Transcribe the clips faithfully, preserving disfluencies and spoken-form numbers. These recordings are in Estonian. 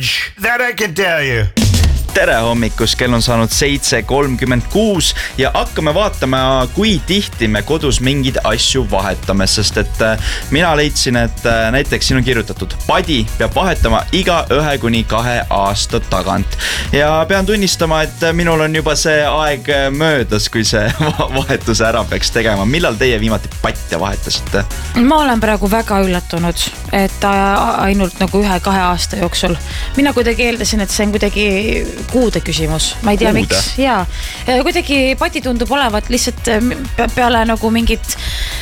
fudge, that I can tell you. Tere hommikust, kell on saanud seitse kolmkümmend kuus ja hakkame vaatama, kui tihti me kodus mingeid asju vahetame, sest et mina leidsin, et näiteks siin on kirjutatud, padi peab vahetama iga ühe kuni kahe aasta tagant. Ja pean tunnistama, et minul on juba see aeg möödas, kui see vahetus ära peaks tegema. Millal teie viimati patja vahetasite? Ma olen praegu väga üllatunud, et ainult nagu ühe-kahe aasta jooksul. Mina kuidagi eeldasin, et see on kuidagi kuude küsimus. Ma ei tea, kuude? Miks. Jaa. Kuidagi pati tundub olevat lihtsalt peale nagu mingit,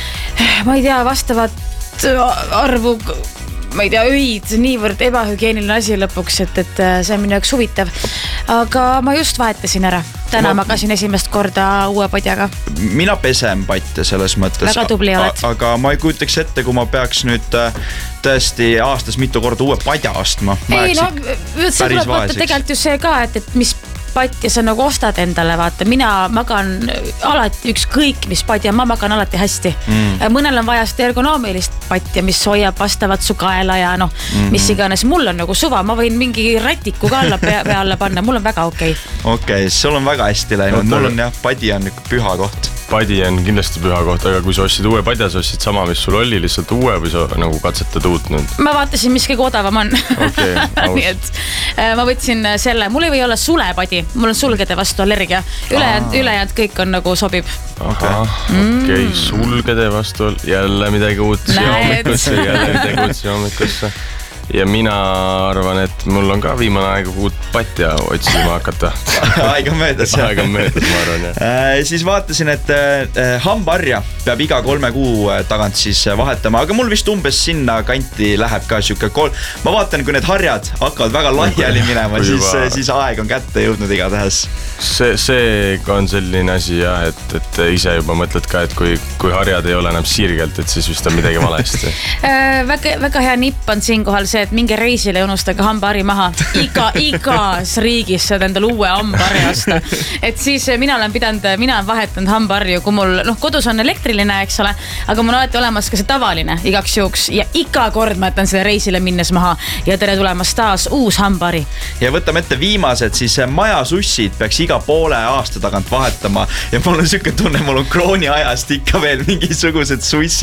ma ei tea, vastavat arvu, ma ei tea, öid, niivõrd ebahügieeniline asi lõpuks, et, et see on minu jaoks huvitav. Aga ma just vahetasin ära. Täna ma magasin esimest korda uue padjaga. Mina pesen patja selles mõttes. Väga tubli oled. Aga ma ei kujutaks ette, kui ma peaks nüüd tõesti aastas mitu korda uue padja astma. Ei, no, see tuleb vaata tegelikult ju see ka, et, et mis patja sa nagu ostad endale, vaata. Mina magan alati ükskõik, mis patja, ma magan alati hästi. Mm. Mõnel on vaja seda ergonoomilist patja, mis hoiab vastavat su kaela ja noh, mm-hmm. mis iganes. Mul on nagu suva, ma võin mingi rätiku ka alla peale panna, mul on väga okei. Okei, okay, sul on väga hästi läinud. Mul on jah, padi on püha koht. Padi on kindlasti püha koht, aga kui sa ostsid uue padja, sa ostsid sama, mis sul oli, lihtsalt uue või sa nagu katsetad uut nüüd? Ma vaatasin, mis kõige odavam on. Okay, nii et ma võtsin selle, mul ei või olla sulepadi, mul on sulgede vastu allergia. Ülejäänud, ülejäänud kõik on nagu sobib. Aha, okei, okay. Sulgede vastu jälle midagi uut siia hommikusse, jälle midagi uut siia hommikusse. Ja mina arvan, et mul on ka viimane aeg uut patja otsima hakata. Aeg on möödas. Aeg on möödas, ma arvan, jah. Äh, siis vaatasin, et äh, hambaharja peab iga kolme kuu tagant siis vahetama, aga mul vist umbes sinna kanti läheb ka siuke kolm. Ma vaatan, kui need harjad hakkavad väga laiali minema, siis, siis aeg on kätte jõudnud igatähes. See, see on selline asi, jah, et, et ise juba mõtled ka, et kui, kui harjad ei ole enam sirgelt, et siis vist on midagi valesti. äh, väga, väga hea nipp on siinkohal see, et minge reisile ja unustage hambahari maha. Iga, igas riigis saad endal uue hambahari osta. Et siis mina olen pidanud, mina olen vahetanud hambaharju, kui mul, noh, kodus on elektriline, eks ole, aga mul on alati olemas ka see tavaline igaks juhuks ja iga kord ma jätan selle reisile minnes maha ja tere tulemast taas uus hambahari. Ja võtame ette viimased, siis majasussid peaks iga poole aasta tagant vahetama ja mul on siuke tunne, mul on krooni ajast ikka veel mingisugused sussid